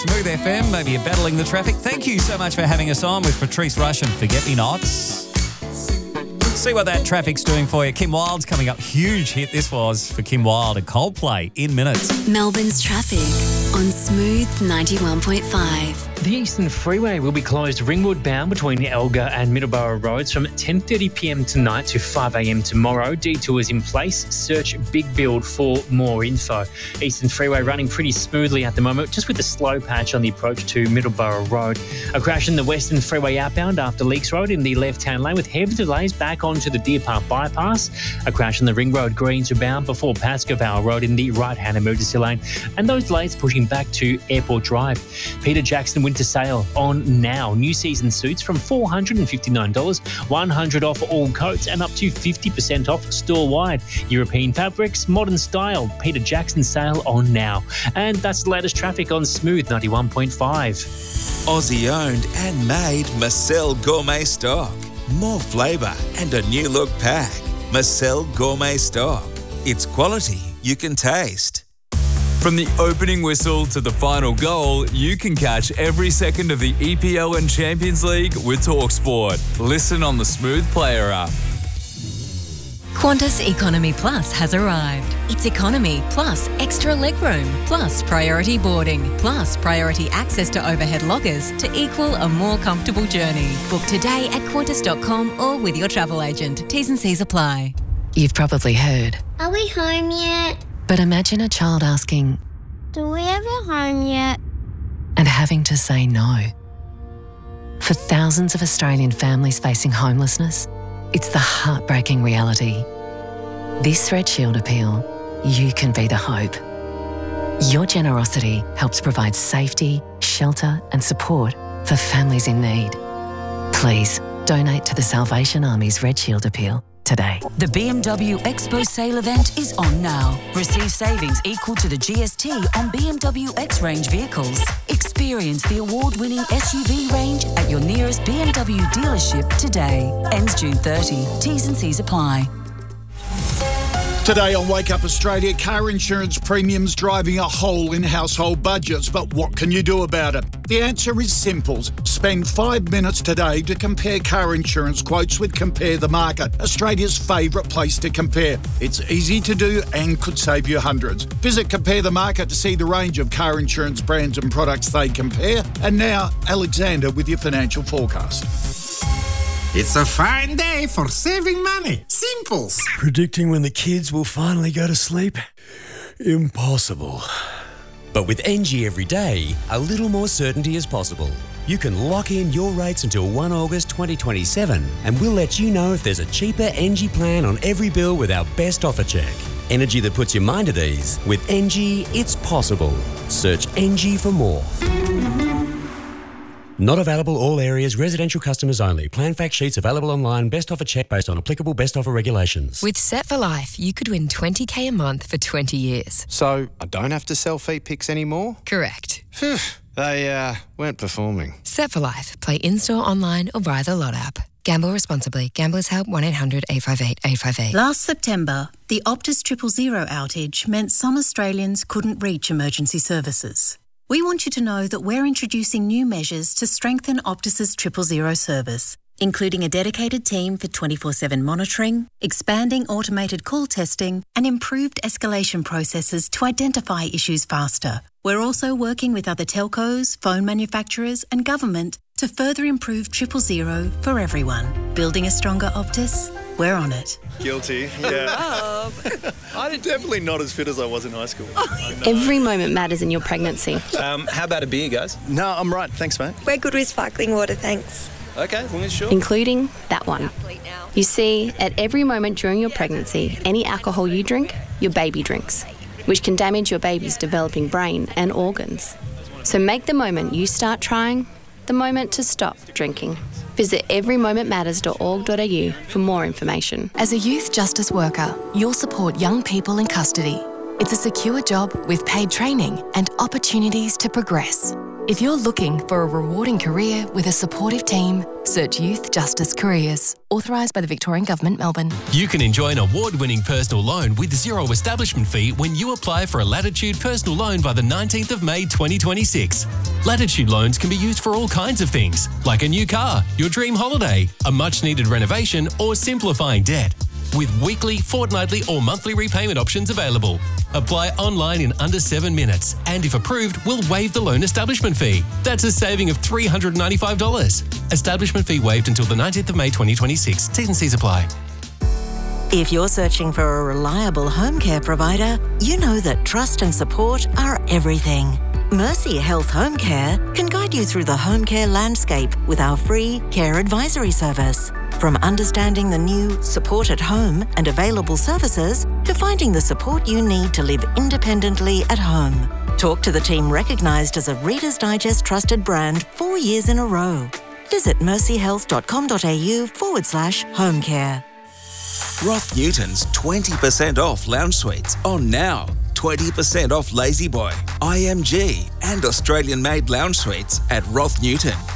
Smooth FM. Maybe you're battling the traffic. Thank you so much for having us on with Patrice Rush and Forget-Me-Nots. See what that traffic's doing for you. Kim Wilde's coming up. Huge hit this was for Kim Wilde and Coldplay in minutes. Melbourne's traffic on Smooth 91.5. The Eastern Freeway will be closed Ringwood bound between Elgar and Middleborough Roads from 10:30pm tonight to 5am tomorrow. Detours in place. Search Big Build for more info. Eastern Freeway running pretty smoothly at the moment, just with a slow patch on the approach to Middleborough Road. A crash in the Western Freeway outbound after Leaks Road in the left-hand lane with heavy delays back onto the Deer Park bypass. A crash in the Ring Road Greens bound before Pascoe Road in the right-hand emergency lane. And those delays pushing back to Airport Drive. Peter Jackson Winter Sale on now. New season suits from $459, $100 off all coats and up to 50% off store-wide. European fabrics, modern style. Peter Jackson sale on now. And that's the latest traffic on Smooth 91.5. Aussie owned and made Marcel Gourmet Stock. More flavour and a new look pack. Marcel Gourmet Stock. It's quality you can taste. From the opening whistle to the final goal, you can catch every second of the EPL and Champions League with TalkSport. Listen on the Smooth Player app. Qantas Economy Plus has arrived. It's economy plus extra legroom plus priority boarding plus priority access to overhead lockers to equal a more comfortable journey. Book today at qantas.com or with your travel agent. T's and C's apply. You've probably heard. Are we home yet? But imagine a child asking, Do we ever home yet? and having to say no. For thousands of Australian families facing homelessness, it's the heartbreaking reality. This Red Shield appeal, you can be the hope. Your generosity helps provide safety, shelter and support for families in need. Please donate to the Salvation Army's Red Shield appeal today. The BMW Expo sale event is on now. Receive savings equal to the GST on BMW X-Range vehicles. Experience the award-winning SUV range at your nearest BMW dealership today. Ends June 30. T's and C's apply. Today on Wake Up Australia, car insurance premiums driving a hole in household budgets. But what can you do about it? The answer is simple. Spend 5 minutes today to compare car insurance quotes with Compare the Market, Australia's favourite place to compare. It's easy to do and could save you hundreds. Visit Compare the Market to see the range of car insurance brands and products they compare. And now, Alexander with your financial forecast. It's a fine day for saving money. Simples. Predicting when the kids will finally go to sleep? Impossible. But with NG every day, a little more certainty is possible. You can lock in your rates until 1 August 2027 and we'll let you know if there's a cheaper NG plan on every bill with our best offer check. Energy that puts your mind at ease. With NG, it's possible. Search NG for more. Not available all areas, residential customers only. Plan fact sheets available online. Best offer check based on applicable best offer regulations. With Set for Life, you could win $20,000 a month for 20 years. So I don't have to sell feet pics anymore? Correct. Phew, they weren't performing. Set for Life. Play in-store, online or via the Lot app. Gamble responsibly. Gamblers Help 1-800-858-858. Last September, the Optus 000 outage meant some Australians couldn't reach emergency services. We want you to know that we're introducing new measures to strengthen Optus's 000 service, including a dedicated team for 24/7 monitoring, expanding automated call testing, and improved escalation processes to identify issues faster. We're also working with other telcos, phone manufacturers, and government to further improve 000 for everyone. Building a stronger Optus? We're on it. Guilty, yeah. I'm definitely not as fit as I was in high school. Every moment matters in your pregnancy. How about a beer, guys? No, I'm right. Thanks, mate. We're good with sparkling water, thanks. Okay, as long as sure. Including that one. You see, at every moment during your pregnancy, any alcohol you drink, your baby drinks, which can damage your baby's developing brain and organs. So make the moment you start trying the moment to stop drinking. Visit everymomentmatters.org.au for more information. As a youth justice worker, you'll support young people in custody. It's a secure job with paid training and opportunities to progress. If you're looking for a rewarding career with a supportive team, search Youth Justice Careers. Authorised by the Victorian Government, Melbourne. You can enjoy an award-winning personal loan with zero establishment fee when you apply for a Latitude personal loan by the 19th of May 2026. Latitude loans can be used for all kinds of things, like a new car, your dream holiday, a much-needed renovation, or simplifying debt. With weekly, fortnightly or monthly repayment options available. Apply online in under 7 minutes, and if approved, we'll waive the loan establishment fee. That's a saving of $395. Establishment fee waived until the 19th of May 2026. T's and C's apply. If you're searching for a reliable home care provider, you know that trust and support are everything. Mercy Health Home Care can guide you through the home care landscape with our free care advisory service. From understanding the new support at home and available services to finding the support you need to live independently at home. Talk to the team recognised as a Reader's Digest trusted brand 4 years in a row. Visit mercyhealth.com.au/home care. Roth Newton's 20% off lounge suites on now. 20% off Lazy Boy, IMG and Australian-made lounge suites at Roth Newton.